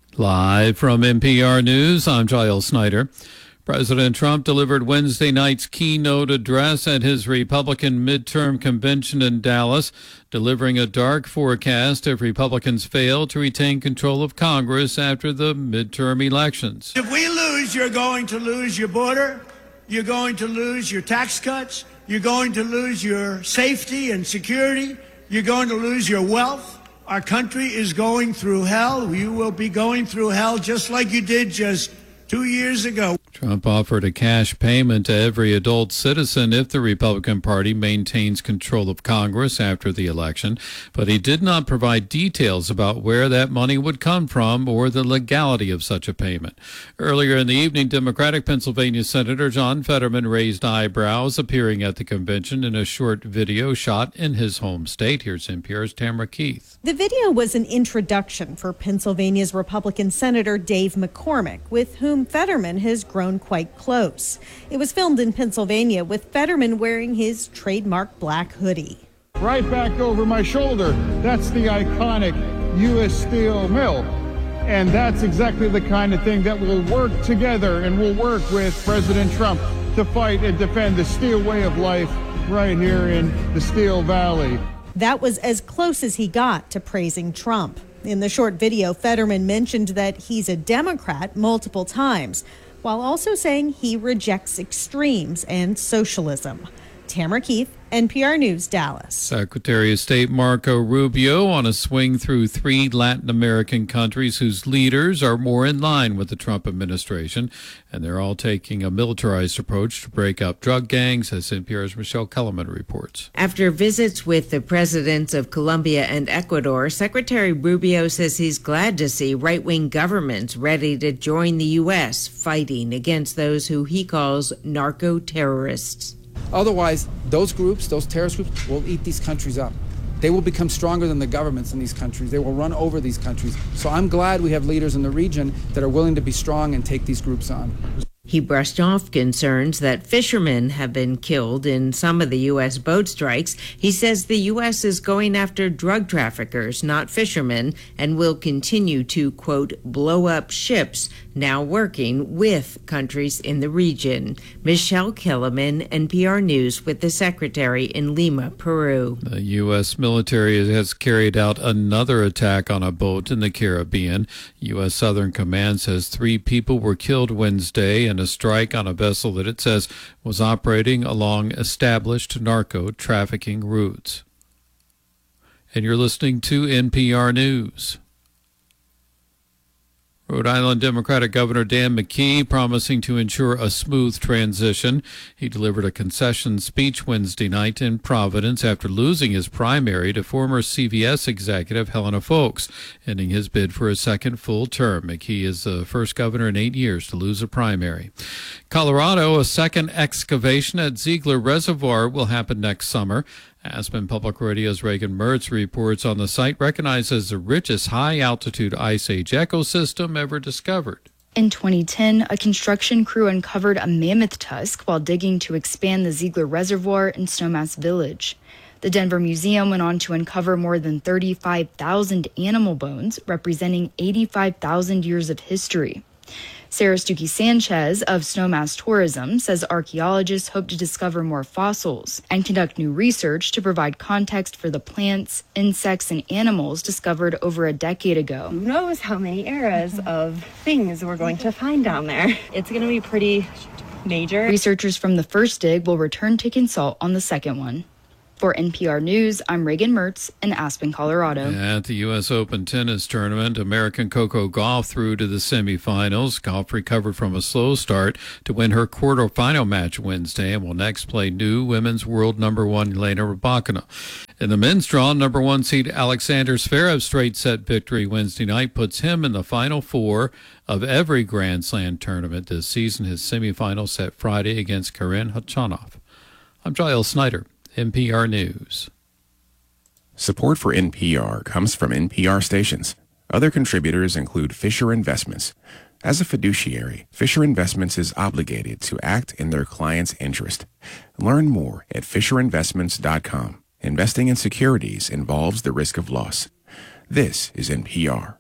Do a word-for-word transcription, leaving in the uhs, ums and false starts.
Live from N P R News, I'm Giles Snyder. President Trump delivered Wednesday night's keynote address at his Republican midterm convention in Dallas, delivering a dark forecast if Republicans fail to retain control of Congress after the midterm elections. If we lose, you're going to lose your border, you're going to lose your tax cuts, you're going to lose your safety and security, you're going to lose your wealth. Our country is going through hell. You will be going through hell just like you did just two years ago. Trump offered a cash payment to every adult citizen if the Republican Party maintains control of Congress after the election, but he did not provide details about where that money would come from or the legality of such a payment. Earlier in the evening, Democratic Pennsylvania Senator John Fetterman raised eyebrows appearing at the convention in a short video shot in his home state. Here's N P R's Tamara Keith. The video was an introduction for Pennsylvania's Republican Senator Dave McCormick, with whom Fetterman has grown quite close. It was filmed in Pennsylvania with Fetterman wearing his trademark black hoodie. Right back over my shoulder, that's the iconic U S Steel Mill. And that's exactly the kind of thing that will work together and will work with President Trump to fight and defend the steel way of life right here in the Steel Valley. That was as close as he got to praising Trump. In the short video, Fetterman mentioned that he's a Democrat multiple times, while also saying he rejects extremes and socialism. Tamara Keith, N P R News, Dallas. Secretary of State Marco Rubio on a swing through three Latin American countries whose leaders are more in line with the Trump administration, and they're all taking a militarized approach to break up drug gangs, as N P R's Michelle Kellerman reports. After visits with the presidents of Colombia and Ecuador, Secretary Rubio says he's glad to see right-wing governments ready to join the U S fighting against those who he calls narco-terrorists. Otherwise, those groups, those terrorist groups, will eat these countries up. They will become stronger than the governments in these countries. They will run over these countries. So I'm glad we have leaders in the region that are willing to be strong and take these groups on. He brushed off concerns that fishermen have been killed in some of the U S boat strikes. He says the U S is going after drug traffickers, not fishermen, and will continue to, quote, blow up ships now working with countries in the region. Michelle Kellerman, N P R News, with the Secretary in Lima, Peru. The U S military has carried out another attack on a boat in the Caribbean. U S Southern Command says three people were killed Wednesday in a strike on a vessel that it says was operating along established narco trafficking routes. And you're listening to N P R News. Rhode Island Democratic Governor Dan McKee promising to ensure a smooth transition. He delivered a concession speech Wednesday night in Providence after losing his primary to former C V S executive Helena Foulkes, ending his bid for a second full term. McKee is the first governor in eight years to lose a primary. Colorado, a second excavation at Ziegler Reservoir will happen next summer. Aspen Public Radio's Reagan Mertz reports on the site recognized as the richest high-altitude Ice Age ecosystem ever discovered. In twenty ten, a construction crew uncovered a mammoth tusk while digging to expand the Ziegler Reservoir in Snowmass Village. The Denver Museum went on to uncover more than thirty-five thousand animal bones, representing eighty-five thousand years of history. Sarah Stuckey Sanchez of Snowmass Tourism says archaeologists hope to discover more fossils and conduct new research to provide context for the plants, insects, and animals discovered over a decade ago. Who knows how many eras of things we're going to find down there. It's going to be pretty major. Researchers from the first dig will return to consult on the second one. For N P R News, I'm Reagan Mertz in Aspen, Colorado. At the U S Open tennis tournament, American Coco Gauff through to the semifinals. Gauff recovered from a slow start to win her quarterfinal match Wednesday and will next play new women's world number one Elena Rybakina. In the men's draw, number one seed Alexander Zverev's straight set victory Wednesday night puts him in the final four of every Grand Slam tournament this season. His semifinal set Friday against Karen Khachanov. I'm Giles Snyder, N P R News. Support for N P R comes from N P R stations. Other contributors include Fisher Investments. As a fiduciary, Fisher Investments is obligated to act in their client's interest. Learn more at fisher investments dot com. Investing in securities involves the risk of loss. This is N P R.